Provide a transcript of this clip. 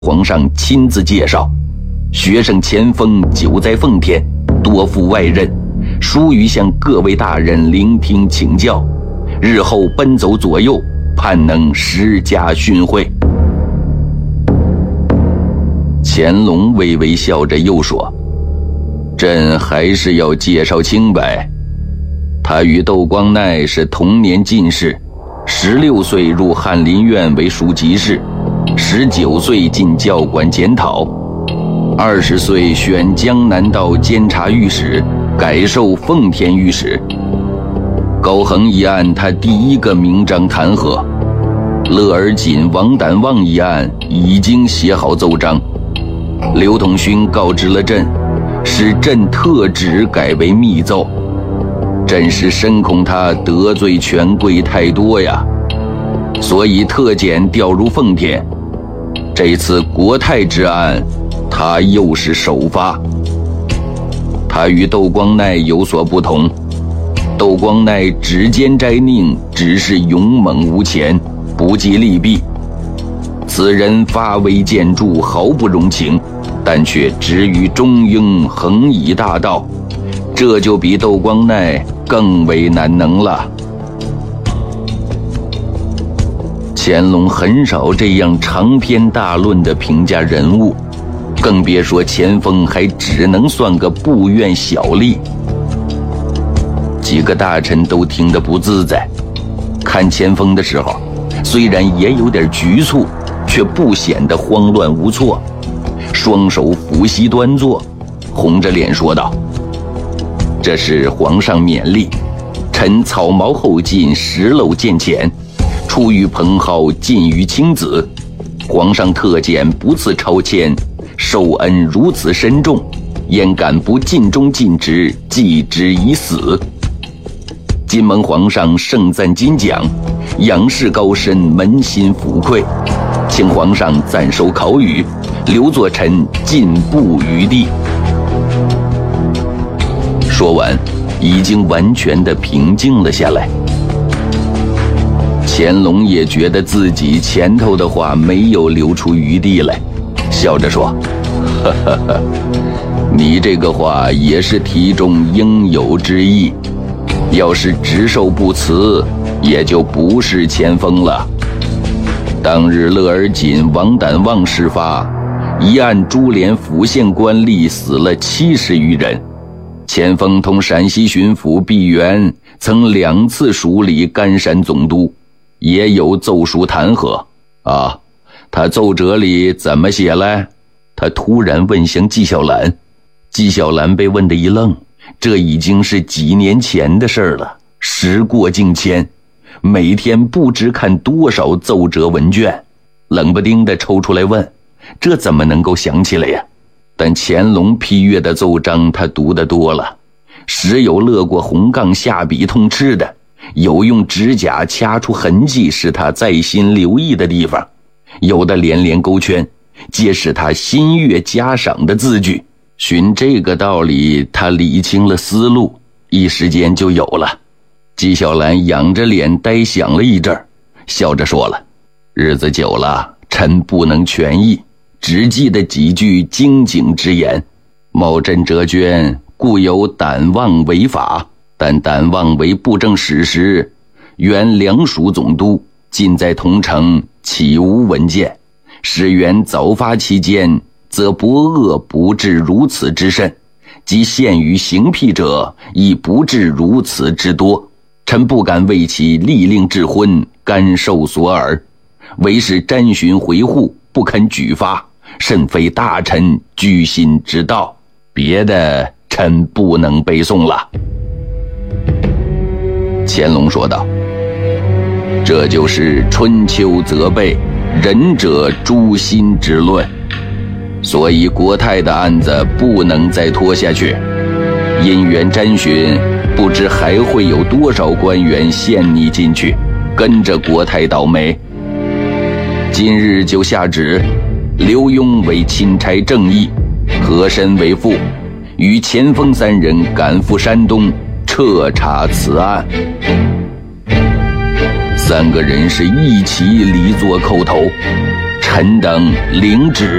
皇上亲自介绍，学生钱锋久在奉天，多负外任，疏于向各位大人聆听请教，日后奔走左右，盼能施加训诲。乾隆微微笑着又说：“朕还是要介绍清白。他与窦光鼐是同年进士，16岁入翰林院为庶吉士，19岁进教馆检讨，20岁选江南道监察御史，改授奉天御史。高恒一案他第一个明章弹劾，乐而锦、王胆旺一案已经写好奏章，刘统勋告知了朕，使朕特旨改为密奏。朕是深恐他得罪权贵太多呀，所以特检调入奉天。这次国泰之案，他又是首发。他与窦光鼐有所不同，窦光鼐指尖摘佞，只是勇猛无前，不计利弊。此人发威见著，毫不容情，但却直于中庸，横以大道，这就比窦光鼐更为难能了。乾隆很少这样长篇大论地评价人物，更别说钱锋还只能算个部院小吏。几个大臣都听得不自在，看钱锋的时候，虽然也有点局促，却不显得慌乱无措，双手抚膝端坐，红着脸说道：“这是皇上勉励，臣草毛后进，石漏见浅，出于蓬蒿，进于青子。皇上特检不赐超迁，受恩如此深重，焉敢不尽忠尽职，继之以死？今蒙皇上盛赞金奖，仰视高深，扪心抚愧，请皇上暂收考语，留作臣进步余地。”说完，已经完全的平静了下来。乾隆也觉得自己前头的话没有留出余地来，笑着说：“哈哈哈，你这个话也是题中应有之意，要是直受不辞，也就不是钱锋了。当日乐而锦、王胆旺事发，一案株连府县官吏死了70余人。钱锋同陕西巡抚毕沅曾2次署理甘山总督，也有奏书弹劾啊。他奏折里怎么写嘞？”他突然问向纪晓岚。纪晓岚被问得一愣，这已经是几年前的事了，时过境迁，每天不知看多少奏折文卷，冷不丁地抽出来问，这怎么能够想起来呀？但乾隆批阅的奏章他读得多了，时有勒过红杠下笔痛斥的，有用指甲掐出痕迹使他在心留意的地方，有的连连勾圈，皆是他心悦嘉赏的字句。循这个道理，他理清了思路，一时间就有了。纪晓岚仰着脸呆想了一阵，笑着说了：“日子久了，臣不能全译，只记得几句精警之言。茂朕折捐，故有胆旺违法，但胆旺为布政使时，原两署总督，近在同城，岂无文件？使原早发期间，则伯恶不至如此之甚，即陷于刑辟者，亦不至如此之多。臣不敢为其立令致昏，甘受所耳，唯是瞻询回护，不肯举发，甚非大臣居心之道，别的臣不能背诵了。”乾隆说道：“这就是春秋责备，仁者诛心之论。所以国泰的案子不能再拖下去，因缘瞻询，不知还会有多少官员陷溺进去，跟着国泰倒霉。今日就下旨，刘墉为钦差正议，和珅为副，与钱锋3人赶赴山东，彻查此案。”3个人是一齐离座叩头， 臣等领旨。